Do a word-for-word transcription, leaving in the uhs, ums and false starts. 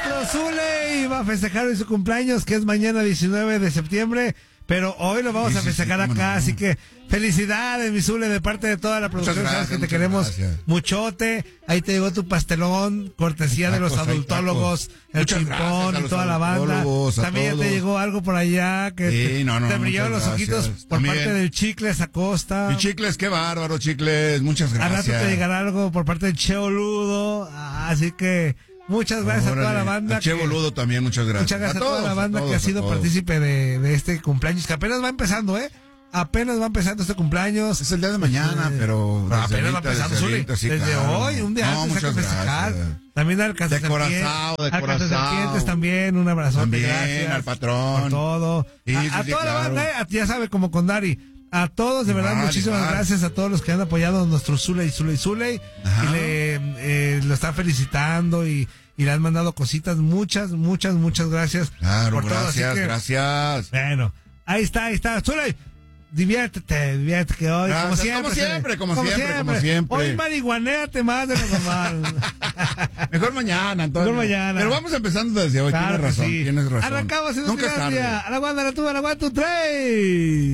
Nuestro Zule va a festejar hoy su cumpleaños, que es mañana diecinueve de septiembre, pero hoy lo vamos Sí, a sí, festejar sí, acá, no. así que felicidades, mi Zule, de parte de toda la producción, Muchas sabes que gracias, te queremos gracias. muchote. Ahí te llegó tu pastelón, cortesía de los Tacos, hay adultólogos, tacos. el Muchas gracias chimpón a y los toda la banda. adultólogos, a También ya te todos. llegó algo por allá, que Sí, te, no, no, te brillaron los muchas ojitos gracias. por También. parte del Chicles Acosta. Y Chicles, qué bárbaro, Chicles. Muchas Al rato gracias. te llegará algo por parte del Che Boludo, así que muchas gracias Órale. a toda la banda. A Che que- Boludo también, muchas gracias. Muchas gracias a, toda todos, la banda todos, que ha a sido todos. partícipe de, de este cumpleaños, que apenas va empezando, ¿eh? Apenas va empezando este cumpleaños. Es el día de mañana, pero... Pero desde apenas va ahorita, empezando, desde Zuli. ahorita, sí, Desde claro. hoy, un día No, antes hay que muchas festejar. gracias. También al De corazón, de al corazón. Serpientes también, un abrazote, También, gracias. al patrón. Por todo. Sí, a sí, a sí, toda la claro. banda, ¿eh? A- ya sabe, como con Dari. A todos, de verdad, Igual, muchísimas igual. gracias a todos los que han apoyado a nuestro Zule y Zule y Zule. Ajá. Y le eh, lo están felicitando y, y le han mandado cositas. Muchas, muchas, muchas gracias. Claro, por todo. Así gracias, que, gracias. Bueno, ahí está, ahí está. Zule, diviértete, diviértete que hoy, como Gracias, siempre. como Zule. siempre, como siempre, como siempre. Hoy marihuanéate más de lo normal. Mejor mañana, Antonio. Mejor mañana. Pero vamos empezando desde hoy, Claro tienes que razón, sí. tienes razón. Arrancamos en Nunca es tarde. A la guanda, la tuba, la guanta, tres.